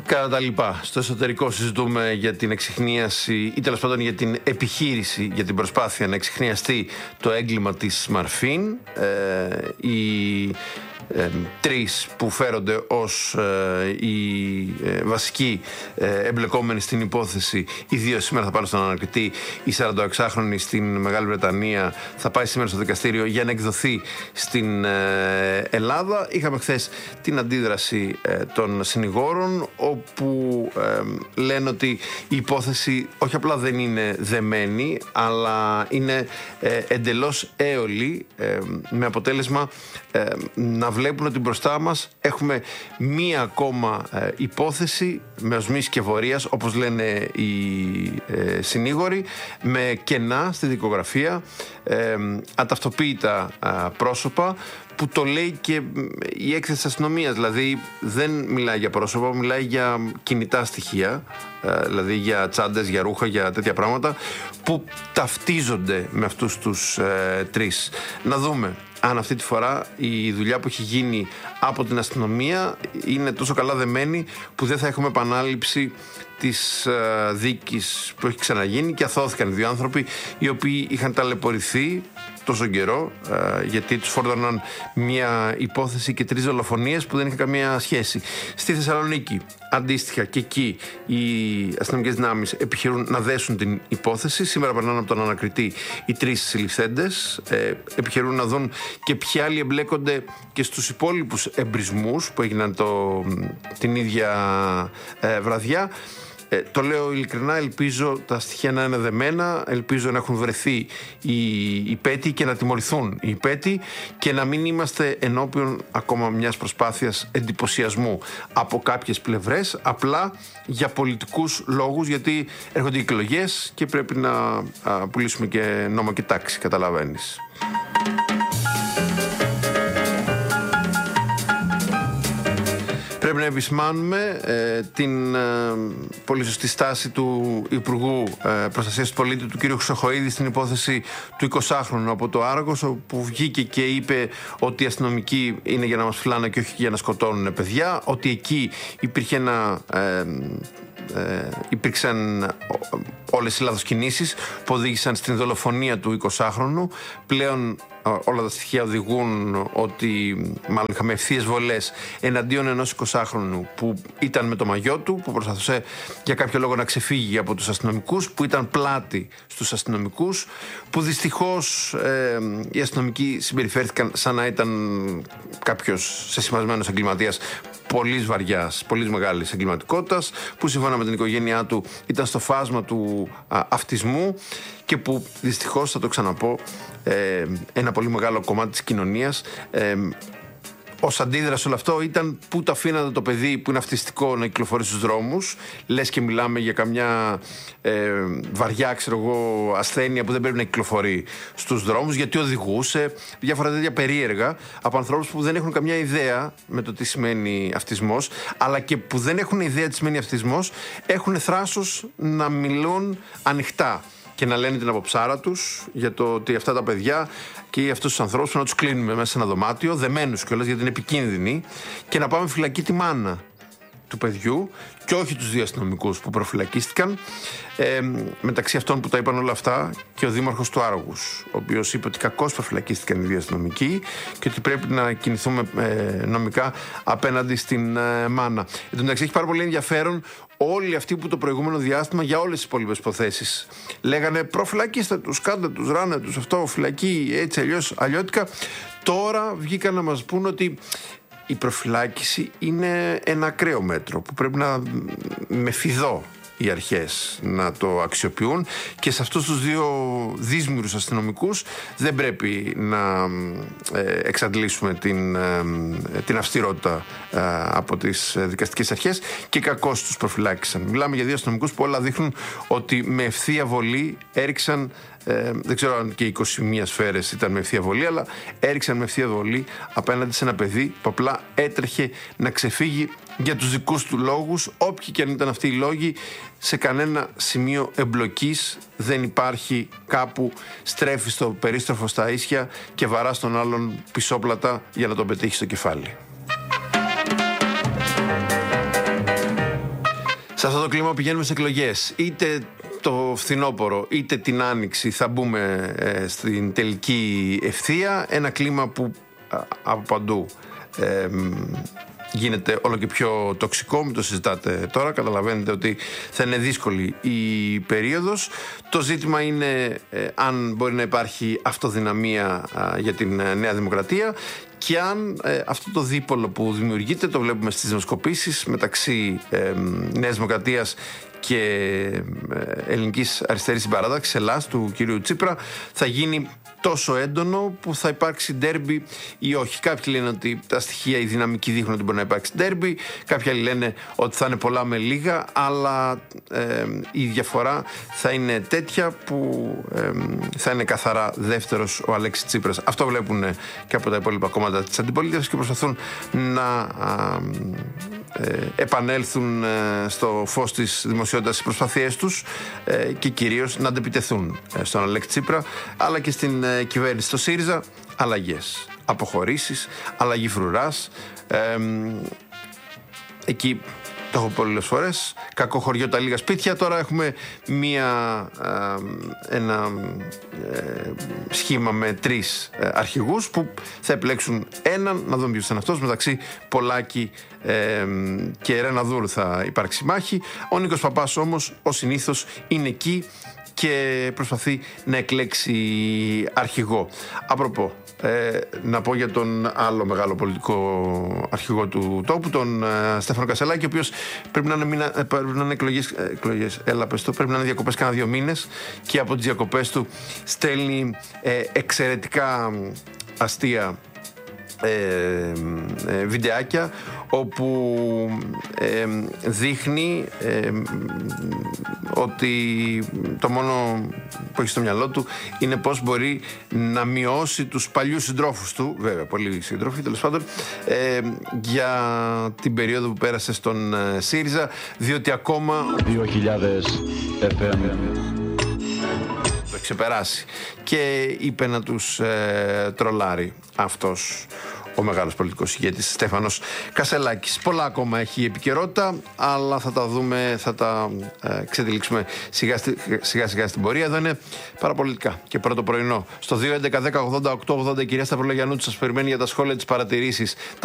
Κατά τα λοιπά, στο εσωτερικό συζητούμε για την εξιχνίαση ή τέλος πάντων για την επιχείρηση, για την προσπάθεια να εξιχνιαστεί το έγκλημα της Μαρφίν. Οι τρεις που φέρονται ως οι βασικοί εμπλεκόμενοι στην υπόθεση, οι δύο σήμερα θα πάνε στον ανακριτή. Η 46χρονη στην Μεγάλη Βρετανία θα πάει σήμερα στο δικαστήριο για να εκδοθεί στην Ελλάδα. Είχαμε χθες την αντίδραση των συνηγόρων, όπου λένε ότι η υπόθεση όχι απλά δεν είναι δεμένη, αλλά είναι εντελώς έολη, με αποτέλεσμα να βλέπουν ότι μπροστά μας έχουμε μία ακόμα υπόθεση με οσμής και βορείας, όπως λένε οι συνήγοροι, με κενά στη δικογραφία, αταυτοποίητα πρόσωπα, που το λέει και η έκθεση της αστυνομίας. Δηλαδή δεν μιλάει για πρόσωπα, μιλάει για κινητά στοιχεία, δηλαδή για τσάντες, για ρούχα, για τέτοια πράγματα που ταυτίζονται με αυτούς τους τρεις. Να δούμε αν αυτή τη φορά η δουλειά που έχει γίνει από την αστυνομία είναι τόσο καλά δεμένη που δεν θα έχουμε επανάληψη της δίκης που έχει ξαναγίνει και αθώθηκαν δύο άνθρωποι οι οποίοι είχαν ταλαιπωρηθεί τόσο καιρό, γιατί τους φόρτωναν μια υπόθεση και 3 δολοφονίες που δεν είχαν καμία σχέση. Στη Θεσσαλονίκη, αντίστοιχα, και εκεί οι αστυνομικές δυνάμεις επιχειρούν να δέσουν την υπόθεση. Σήμερα περνάνε από τον ανακριτή οι 3 συλληφθέντες. Επιχειρούν να δουν και ποιοι άλλοι εμπλέκονται και στους υπόλοιπους εμπρισμούς που έγιναν την ίδια βραδιά. Το λέω ειλικρινά, ελπίζω τα στοιχεία να είναι δεμένα, ελπίζω να έχουν βρεθεί οι υπέτειοι και να τιμωρηθούν οι υπέτειοι και να μην είμαστε ενώπιον ακόμα μιας προσπάθειας εντυπωσιασμού από κάποιες πλευρές, απλά για πολιτικούς λόγους, γιατί έρχονται οι εκλογές και πρέπει να πουλήσουμε και νόμο και τάξη, καταλαβαίνεις. Πρέπει να επισημάνουμε την πολύ σωστή στάση του Υπουργού Προστασίας του Πολίτη, του κ. Χρυσοχοΐδη, στην υπόθεση του 20χρονου από το Άραγος, όπου βγήκε και είπε ότι οι αστυνομικοί είναι για να μας φυλάνε και όχι για να σκοτώνουν παιδιά, ότι εκεί υπήρξαν όλες οι λάθος που οδήγησαν στην δολοφονία του 20χρονου. Πλέον όλα τα στοιχεία οδηγούν ότι μάλλον είχαμε ευθείες βολές εναντίον ενός 20χρονου που ήταν με το μαγιό του, που προσπαθούσε για κάποιο λόγο να ξεφύγει από τους αστυνομικούς, που ήταν πλάτη στους αστυνομικούς, που δυστυχώς οι αστυνομικοί συμπεριφέρθηκαν σαν να ήταν κάποιος σεσημασμένος εγκληματίας πολύ βαριάς, πολύ μεγάλης εγκληματικότητας, που σύμφωνα με την οικογένειά του ήταν στο φάσμα του αυτισμού και που δυστυχώς, θα το ξαναπώ, ένα πολύ μεγάλο κομμάτι της κοινωνίας ως αντίδραση όλο αυτό ήταν πού τα αφήνατε το παιδί που είναι αυτιστικό να κυκλοφορεί στους δρόμους, λες και μιλάμε για καμιά βαριά, ασθένεια που δεν πρέπει να κυκλοφορεί στους δρόμους, γιατί οδηγούσε, διάφορα τέτοια περίεργα από ανθρώπους που δεν έχουν καμιά ιδέα με το τι σημαίνει αυτισμός, αλλά και που δεν έχουν ιδέα τι σημαίνει αυτισμός, έχουν θράσος να μιλούν ανοιχτά και να λένε την αποψάρα τους για το ότι αυτά τα παιδιά και αυτούς τους ανθρώπους να τους κλείνουμε μέσα σε ένα δωμάτιο, δεμένους κιόλας γιατί είναι επικίνδυνοι, και να πάμε φυλακή τη μάνα του παιδιού και όχι τους δύο αστυνομικούς που προφυλακίστηκαν. Μεταξύ αυτών που τα είπαν όλα αυτά και ο δήμαρχος του Άργους, ο οποίος είπε ότι κακώς προφυλακίστηκαν οι δύο αστυνομικοί και ότι πρέπει να κινηθούμε νομικά απέναντι στην μάνα. Εν τω μεταξύ έχει πάρα πολύ ενδιαφέρον όλοι αυτοί που το προηγούμενο διάστημα για όλες τις υπόλοιπες υποθέσεις λέγανε προφυλακίστε τους, κάντε τους, ράνε τους, αυτό, φυλακή, έτσι αλλιώτικα. Τώρα βγήκαν να μας πούν ότι η προφυλάκηση είναι ένα ακραίο μέτρο που πρέπει να με φιδώ οι αρχές να το αξιοποιούν, και σε αυτούς τους δύο δύσμυρους αστυνομικούς δεν πρέπει να εξαντλήσουμε την αυστηρότητα από τις δικαστικές αρχές, και κακώς τους προφυλάκησαν. Μιλάμε για δύο αστυνομικούς που όλα δείχνουν ότι με ευθεία βολή έριξαν, δεν ξέρω αν και 21 σφαίρες ήταν με ευθεία βολή, αλλά έριξαν με ευθεία βολή απέναντι σε ένα παιδί που απλά έτρεχε να ξεφύγει για τους δικούς του λόγους, όποιοι και αν ήταν αυτοί οι λόγοι. Σε κανένα σημείο εμπλοκής δεν υπάρχει κάπου, στρέφει στο περίστροφο στα ίσια και βαρά στον άλλον πισόπλατα για να τον πετύχει στο κεφάλι. Σε αυτό το κλίμα πηγαίνουμε σε εκλογές. Είτε το φθινόπωρο είτε την άνοιξη θα μπούμε στην τελική ευθεία. Ένα κλίμα που από παντού γίνεται όλο και πιο τοξικό. Μην το συζητάτε τώρα. Καταλαβαίνετε ότι θα είναι δύσκολη η περίοδος. Το ζήτημα είναι αν μπορεί να υπάρχει αυτοδυναμία για την Νέα Δημοκρατία και αν αυτό το δίπολο που δημιουργείται, το βλέπουμε στις δημοσκοπήσεις μεταξύ Νέας Δημοκρατίας και Ελληνικής Αριστερής Συμπαράταξης, Ελλάς, του κυρίου Τσίπρα, θα γίνει τόσο έντονο που θα υπάρξει ντέρμπι ή όχι. Κάποιοι λένε ότι τα στοιχεία, οι δυναμικοί δείχνουν ότι μπορεί να υπάρξει ντέρμπι. Κάποιοι άλλοι λένε ότι θα είναι πολλά με λίγα, αλλά η διαφορά θα είναι τέτοια που θα είναι καθαρά δεύτερος ο Αλέξης Τσίπρας. Αυτό βλέπουν και από τα υπόλοιπα κόμματα της αντιπολίτευσης και προσπαθούν να επανέλθουν στο φως της δημοσιότητας στις προσπαθίες τους και κυρίως να αντεπιτεθούν στον Αλέξη Τσίπρα, αλλά και στην κυβέρνηση. Στο ΣΥΡΙΖΑ αλλαγές, αποχωρήσεις, αλλαγή φρουράς. Εκεί το έχω πω πολλές φορές. Κακό χωριό, τα λίγα σπίτια. Τώρα έχουμε ένα σχήμα με 3 αρχηγούς που θα επιλέξουν έναν, να δούμε ποιος είναι αυτός. Μεταξύ Πολάκη και Ρεναδούρου θα υπάρξει μάχη. Ο Νίκος Παπάς όμως, ως συνήθως, είναι εκεί και προσπαθεί να εκλέξει αρχηγό. Απροπό, να πω για τον άλλο μεγάλο πολιτικό αρχηγό του τόπου, τον Στέφανο Κασσελάκη, ο οποίος πρέπει να είναι εκλογές, πρέπει να είναι διακοπές κάνα 2 μήνες και από τις διακοπές του στέλνει εξαιρετικά αστεία βιντεάκια όπου δείχνει ότι το μόνο που έχει στο μυαλό του είναι πώς μπορεί να μειώσει τους παλιούς συντρόφους του, βέβαια πολλοί συντρόφοι τέλος πάντων, για την περίοδο που πέρασε στον ΣΥΡΙΖΑ, διότι ακόμα 2000 FM το ξεπεράσει και είπε να τους τρολάρει αυτός ο μεγάλος πολιτικός ηγέτης Στέφανος Κασσελάκης. Πολλά ακόμα έχει η επικαιρότητα, αλλά θα τα δούμε, θα τα ξετυλίξουμε σιγά σιγά στην πορεία. Εδώ είναι παραπολιτικά και πρώτο πρωινό. Στο 2.11.10.80.880 η κυρία Σταυρολογιαννούτου σας περιμένει για τα σχόλια, τις παρατηρήσεις.